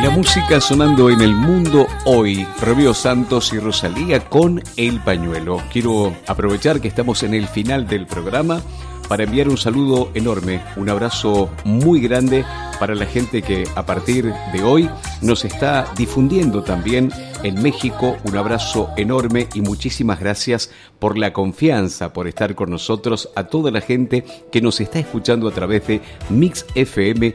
La música sonando en el mundo hoy, Romeo Santos y Rosalía con El Pañuelo. Quiero aprovechar que estamos en el final del programa para enviar un saludo enorme, un abrazo muy grande para la gente que a partir de hoy nos está difundiendo también en México. Un abrazo enorme y muchísimas gracias por la confianza, por estar con nosotros, a toda la gente que nos está escuchando a través de Mix FM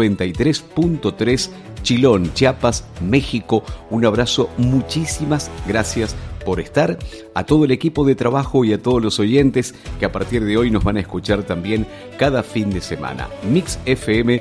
93.3 Chilón, Chiapas, México. Un abrazo, muchísimas gracias por estar, a todo el equipo de trabajo y a todos los oyentes que a partir de hoy nos van a escuchar también cada fin de semana. Mix FM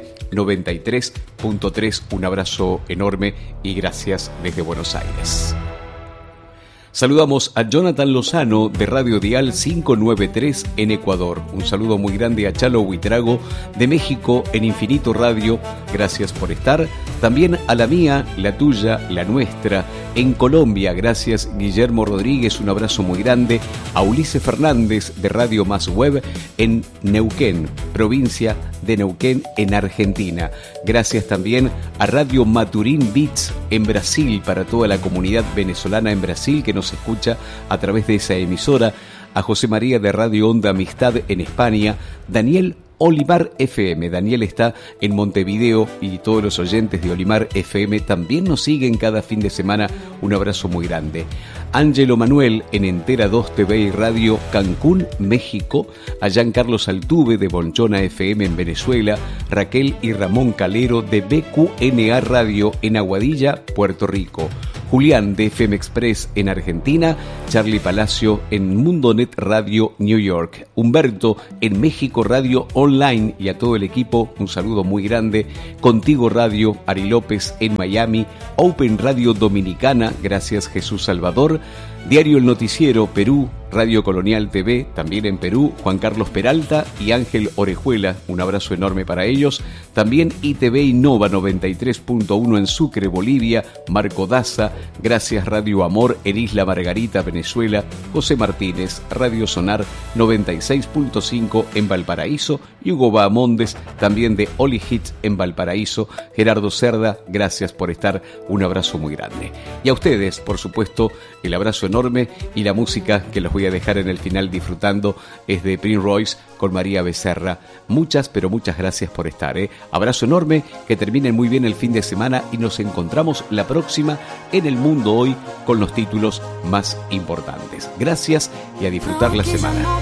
93.3, un abrazo enorme y gracias desde Buenos Aires. Saludamos a Jonathan Lozano de Radio Dial 593 en Ecuador. Un saludo muy grande a Chalo Huitrago de México en Infinito Radio. Gracias por estar. También a la mía, la tuya, la nuestra en Colombia. Gracias Guillermo Rodríguez, un abrazo muy grande. A Ulises Fernández de Radio Más Web en Neuquén, provincia de Neuquén en Argentina. Gracias también a Radio Maturín Beats en Brasil, para toda la comunidad venezolana en Brasil que nos escucha a través de esa emisora. A José María de Radio Onda Amistad en España. Daniel Olimar FM. Daniel está en Montevideo y todos los oyentes de Olimar FM también nos siguen cada fin de semana. Un abrazo muy grande. Ángelo Manuel en Entera 2 TV y Radio Cancún, México. A Giancarlos Altuve de Bonchona FM en Venezuela. Raquel y Ramón Calero de BQNA Radio en Aguadilla, Puerto Rico. Julián de FM Express en Argentina, Charlie Palacio en Mundonet Radio New York, Humberto en México Radio Online y a todo el equipo un saludo muy grande. Contigo Radio, Ari López en Miami, Open Radio Dominicana, gracias Jesús Salvador, Diario El Noticiero Perú, Radio Colonial TV, también en Perú, Juan Carlos Peralta y Ángel Orejuela, un abrazo enorme para ellos. También ITV Innova 93.1 en Sucre, Bolivia, Marco Daza, gracias Radio Amor en Isla Margarita, Venezuela, José Martínez, Radio Sonar 96.5 en Valparaíso y Hugo Bahamondes, también de Oli Hits en Valparaíso. Gerardo Cerda, gracias por estar, un abrazo muy grande. Y a ustedes, por supuesto, el abrazo enorme y la música que los voy a dejar en el final disfrutando es de Prince Royce con María Becerra. Muchas, pero muchas gracias por estar. Abrazo enorme, que terminen muy bien el fin de semana y nos encontramos la próxima en El Mundo Hoy con los títulos más importantes. Gracias y a disfrutar la semana.